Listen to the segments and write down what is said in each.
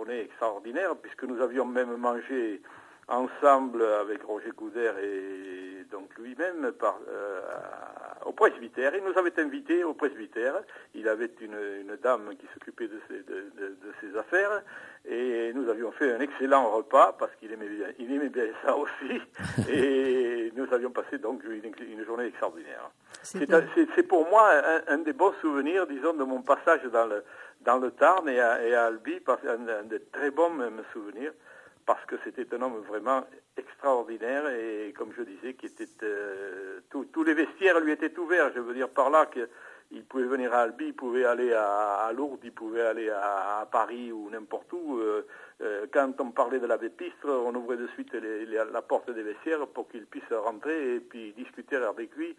journée extraordinaire, puisque nous avions même mangé ensemble avec Roger Coudert et donc lui-même au presbytère. Il nous avait invités au presbytère. Il avait une dame qui s'occupait de ses affaires et nous avions fait un excellent repas parce qu'il aimait bien ça aussi. Et nous avions passé donc une journée extraordinaire. C'est pour moi un des bons souvenirs, disons, de mon passage dans le Tarn et à Albi, un des très bons même souvenirs. Parce que c'était un homme vraiment extraordinaire et, comme je disais, qui était tous les vestiaires lui étaient ouverts. Je veux dire par là qu'il pouvait venir à Albi, il pouvait aller à Lourdes, il pouvait aller à Paris ou n'importe où. Quand on parlait de l'abbé Pistre, on ouvrait de suite la porte des vestiaires pour qu'il puisse rentrer et puis discuter avec lui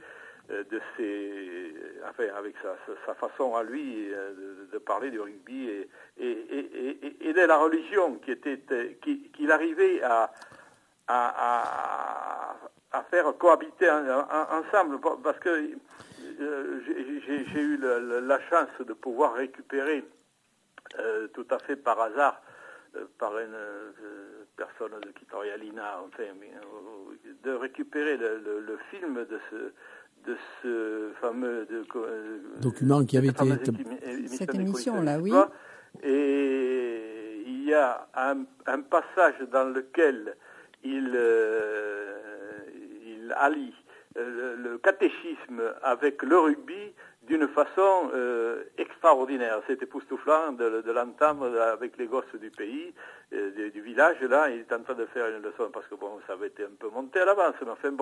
avec sa façon à lui de parler du rugby et de la religion qu'il arrivait à faire cohabiter ensemble, parce que j'ai eu la chance de pouvoir récupérer tout à fait par hasard par une personne de Kitorialina, de récupérer le film de ce fameux document qui avait été cette émission-là, oui. Et il y a un passage dans lequel il allie le catéchisme avec le rugby d'une façon extraordinaire. C'est époustouflant de l'entendre avec les gosses du pays, du village. Là, il est en train de faire une leçon parce que ça avait été un peu monté à l'avance. Mais enfin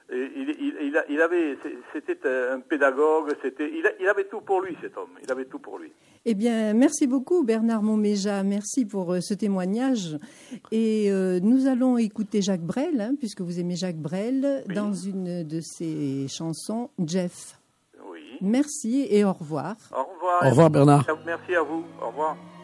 c'était un pédagogue. Il avait tout pour lui, cet homme. Il avait tout pour lui. Eh bien, merci beaucoup Bernard Monméja. Merci pour ce témoignage. Et nous allons écouter Jacques Brel, puisque vous aimez Jacques Brel, oui, dans une de ses chansons, Jeff. Oui. Merci et au revoir. Au revoir. Au revoir Bernard. Merci à vous. Au revoir.